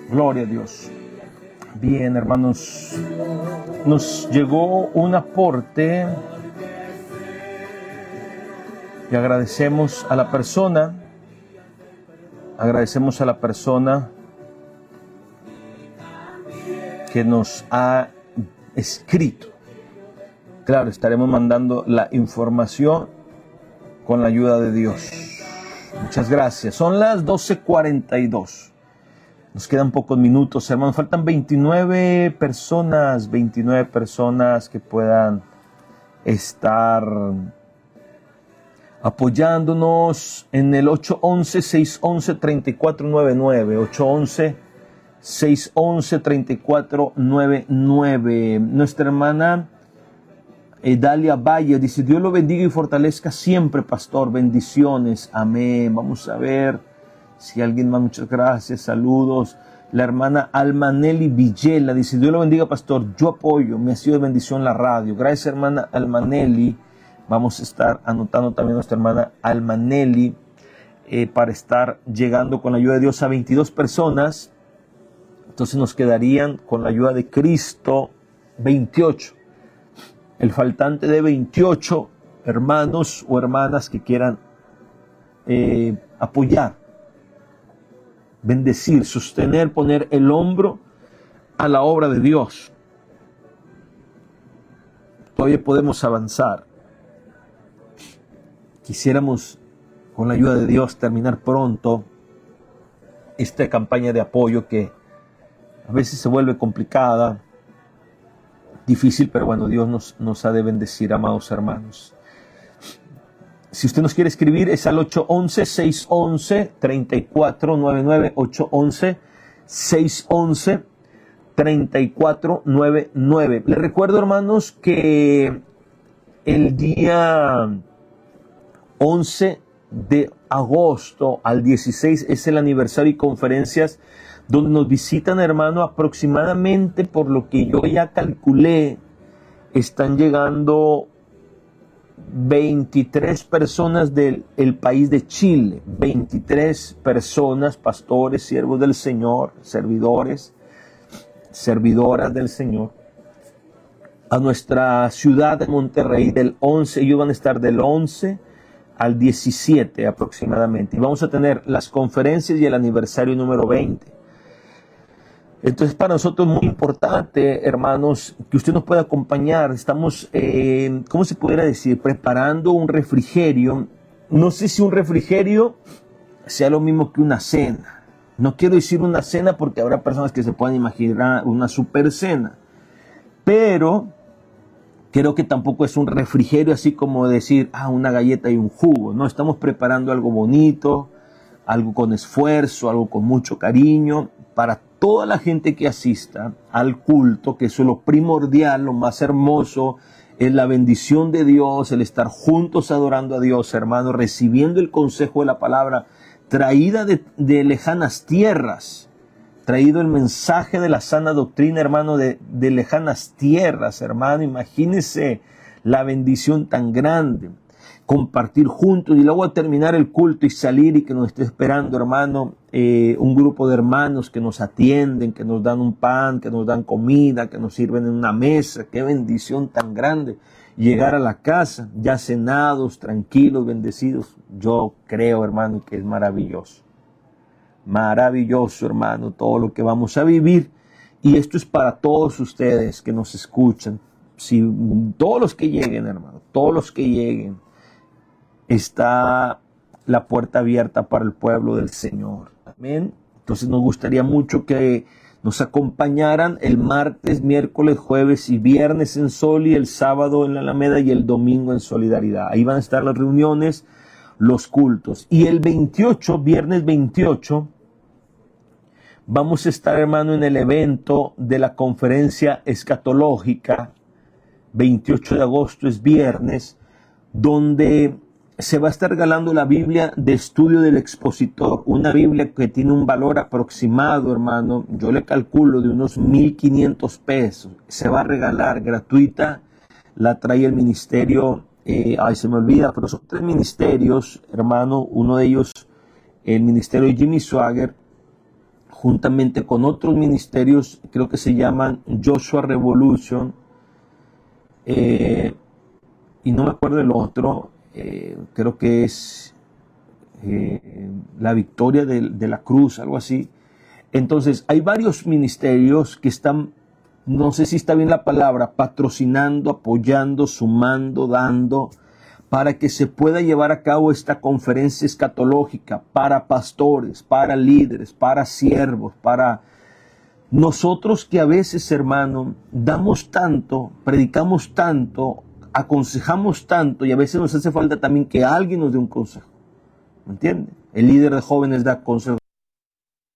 Gloria a Dios. Bien, hermanos, nos llegó un aporte y agradecemos a la persona que nos ha escrito. Claro, estaremos mandando la información con la ayuda de Dios. Muchas gracias. Son las 12:42. Nos quedan pocos minutos, hermanos. Faltan 29 personas que puedan estar apoyándonos en el 811-611-3499. 811-611-3499. Nuestra hermana Dalia Valle dice: Dios lo bendiga y fortalezca siempre, pastor. Bendiciones. Amén. Vamos a ver si alguien más. Muchas gracias. Saludos. La hermana Almanelli Villela dice: Dios lo bendiga, pastor. Yo apoyo. Me ha sido de bendición la radio. Gracias, hermana Almanelli. Vamos a estar anotando también a nuestra hermana Almanelli para estar llegando con la ayuda de Dios a 22 personas. Entonces nos quedarían con la ayuda de Cristo 28. El faltante de 28 hermanos o hermanas que quieran apoyar, bendecir, sostener, poner el hombro a la obra de Dios. Todavía podemos avanzar. Quisiéramos, con la ayuda de Dios, terminar pronto esta campaña de apoyo que a veces se vuelve complicada, difícil, pero bueno, Dios nos ha de bendecir, amados hermanos. Si usted nos quiere escribir, es al 811-611-3499, 811-611-3499. Les recuerdo, hermanos, que el día 11 de agosto al 16 es el aniversario y conferencias donde nos visitan, hermano, aproximadamente, por lo que yo ya calculé, están llegando 23 personas del país de Chile, 23 personas, pastores, siervos del Señor, servidores, servidoras del Señor, a nuestra ciudad de Monterrey del 11, ellos van a estar del 11 al 17 aproximadamente, y vamos a tener las conferencias y el aniversario número 20. Entonces, para nosotros es muy importante, hermanos, que usted nos pueda acompañar. Estamos, ¿cómo se pudiera decir? Preparando un refrigerio. No sé si un refrigerio sea lo mismo que una cena. No quiero decir una cena porque habrá personas que se puedan imaginar una super cena. Pero creo que tampoco es un refrigerio así como decir, una galleta y un jugo. No, estamos preparando algo bonito, algo con esfuerzo, algo con mucho cariño, para toda la gente que asista al culto, que eso es lo primordial, lo más hermoso, es la bendición de Dios, el estar juntos adorando a Dios, hermano, recibiendo el consejo de la palabra, traída de lejanas tierras, traído el mensaje de la sana doctrina, hermano, de lejanas tierras, hermano. Imagínese la bendición tan grande. Compartir juntos y luego al terminar el culto y salir y que nos esté esperando, hermano, un grupo de hermanos que nos atienden, que nos dan un pan, que nos dan comida, que nos sirven en una mesa. Qué bendición tan grande. Llegar a la casa ya cenados, tranquilos, bendecidos. Yo creo, hermano, que es maravilloso. Maravilloso, hermano, todo lo que vamos a vivir. Y esto es para todos ustedes que nos escuchan. Si todos los que lleguen, hermano, todos los que lleguen, está la puerta abierta para el pueblo del Señor. Amén. Entonces nos gustaría mucho que nos acompañaran el martes, miércoles, jueves y viernes en Soli, el sábado en la Alameda y el domingo en Solidaridad. Ahí van a estar las reuniones, los cultos. Y el 28, viernes 28, vamos a estar, hermano, en el evento de la conferencia escatológica. 28 de agosto es viernes, donde se va a estar regalando la Biblia de estudio del expositor, una Biblia que tiene un valor aproximado, hermano, yo le calculo de unos 1,500 pesos. Se va a regalar gratuita, la trae el ministerio, se me olvida, pero son 3 ministerios, hermano, uno de ellos, el ministerio de Jimmy Swaggart, juntamente con otros ministerios, creo que se llaman Joshua Revolution, y no me acuerdo el otro, creo que es la victoria de la cruz, algo así. Entonces, hay varios ministerios que están, no sé si está bien la palabra, patrocinando, apoyando, sumando, dando, para que se pueda llevar a cabo esta conferencia escatológica para pastores, para líderes, para siervos, para nosotros que a veces, hermano, damos tanto, predicamos tanto, aconsejamos tanto, y a veces nos hace falta también que alguien nos dé un consejo. ¿Me entiende? El líder de jóvenes da consejos